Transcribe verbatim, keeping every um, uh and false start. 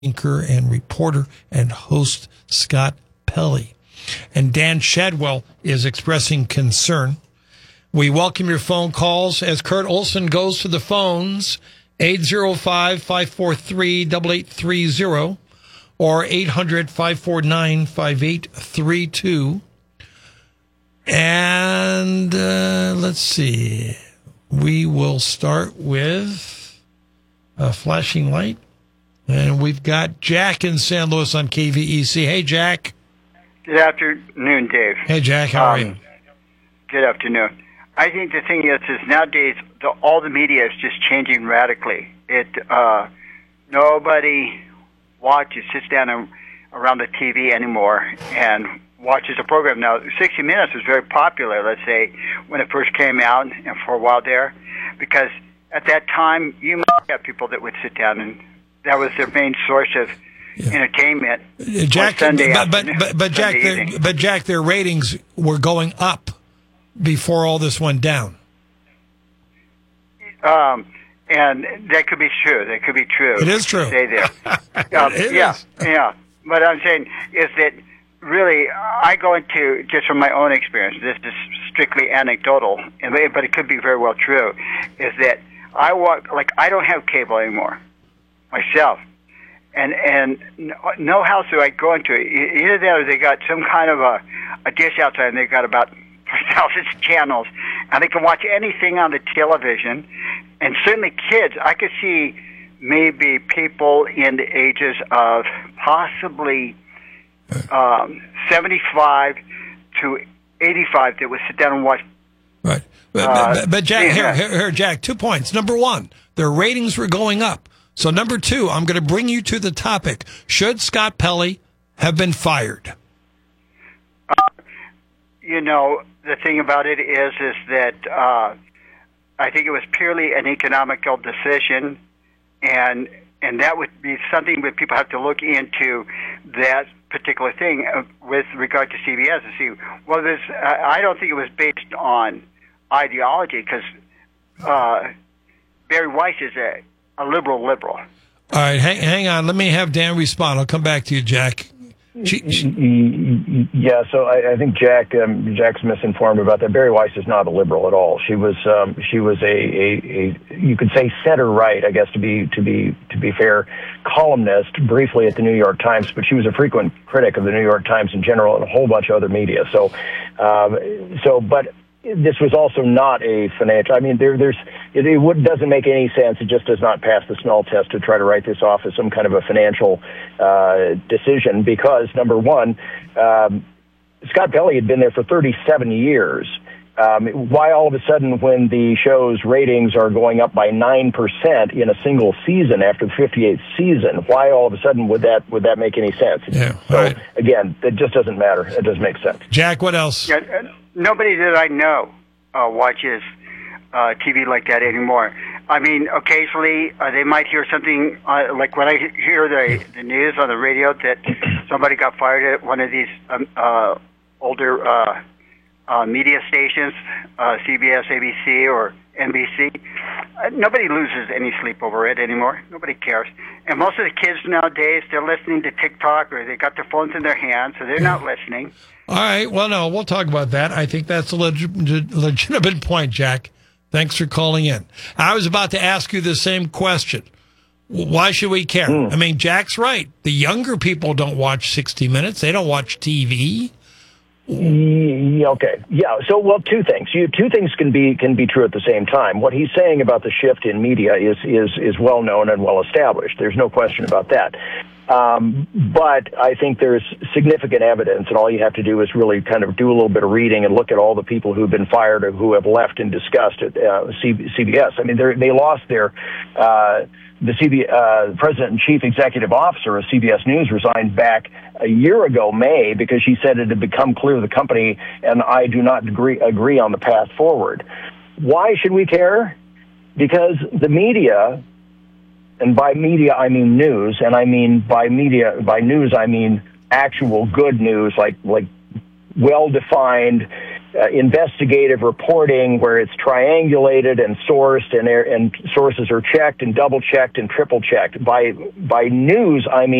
anchor and reporter and host Scott Pelley. And Dan Shadwell is expressing concern. We welcome your phone calls as Kurt Olson goes to the phones, eight oh five, five four three, eight eight three oh or eight hundred, five four nine, five eight three two. And uh, let's see. We will start with a flashing light. And we've got Jack in San Luis on K V E C. Hey, Jack. Good afternoon, Dave. Hey, Jack. How um, are you? Good afternoon. I think the thing is, is nowadays the, all the media is just changing radically. It uh, nobody watches, sits down and, around the T V anymore and watches a program. Now, sixty minutes was very popular, let's say, when it first came out and for a while there, because at that time you might have people that would sit down and that was their main source of yeah. entertainment. Uh, Jack, Sunday but, but, but, but Jack, their, but Jack, their ratings were going up before all this went down. Um, and that could be true. That could be true. It is true. Say there. um, it yeah, is. yeah. But I'm saying is that really I go into just from my own experience. This is strictly anecdotal, and but it could be very well true. Is that I walk like I don't have cable anymore myself, and and no house do I go into. Either that or they got some kind of a a dish outside, and they got about three thousand channels, and they can watch anything on the television. And certainly kids, I could see maybe people in the ages of possibly um, seventy-five to eighty-five that would sit down and watch. Right. But, uh, but, but Jack, yeah. here, here, here, Jack, two points. Number one, their ratings were going up. So number two, I'm going to bring you to the topic. Should Scott Pelley have been fired? Uh, you know, the thing about it is, is that uh, I think it was purely an economical decision, and and that would be something that people have to look into that particular thing uh, with regard to C B S to see. Well, this uh, I don't think it was based on ideology because uh, Barry Weiss is a, a liberal liberal. All right, hang, hang on. Let me have Dan respond. I'll come back to you, Jack. She, she, yeah, so I, I think Jack um, Jack's misinformed about that. Barry Weiss is not a liberal at all. She was um, she was a, a, a you could say center right, I guess to be to be to be fair, columnist briefly at the New York Times, but she was a frequent critic of the New York Times in general and a whole bunch of other media. So, um, so but. This was also not a financial. I mean, there, there's it, it would, doesn't make any sense. It just does not pass the smell test to try to write this off as some kind of a financial uh, decision. Because number one, um, Scott Pelley had been there for thirty-seven years. Um, why all of a sudden, when the show's ratings are going up by nine percent in a single season after the fifty-eighth season, why all of a sudden would that would that make any sense? Yeah. So right. Again, it just doesn't matter. It doesn't make sense. Jack, what else? Yeah, nobody that I know uh, watches uh, T V like that anymore. I mean, occasionally uh, they might hear something uh, like when I hear the the news on the radio that somebody got fired at one of these um, uh, older uh, uh, media stations, uh, C B S, A B C, or N B C. Uh, nobody loses any sleep over it anymore. Nobody cares. And most of the kids nowadays, they're listening to TikTok or they got their phones in their hands, so they're not listening. All right. Well, no, we'll talk about that. I think that's a leg- legitimate point, Jack. Thanks for calling in. I was about to ask you the same question. Why should we care? Mm. I mean, Jack's right. The younger people don't watch sixty minutes. They don't watch T V. Yeah, okay. Yeah. So, well, two things. You, two things can be can be true at the same time. What he's saying about the shift in media is is is well known and well established. There's no question about that. Um, but I think there's significant evidence, and all you have to do is really kind of do a little bit of reading and look at all the people who've been fired or who have left in disgust at uh, C B S. I mean, they lost their. Uh, The C B, uh, president and chief executive officer of C B S News resigned back a year ago, May, because she said it had become clear to the company, and I do not agree, agree on the path forward. Why should we care? Because the media, and by media I mean news, and I mean by media, by news I mean actual good news, like like well-defined, uh, investigative reporting where it's triangulated and sourced and and sources are checked and double checked and triple checked. By by news, I mean